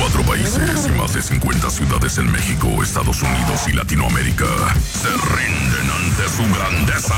24 países y más de 50 ciudades en México, Estados Unidos y Latinoamérica se rinden ante su grandeza.